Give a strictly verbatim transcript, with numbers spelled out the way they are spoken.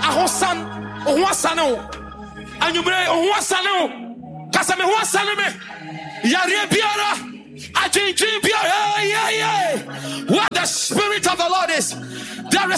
ahosan oho asane o anyumre oho asane o kasa me ho asane me yare biara ajinjin biara yeah yeah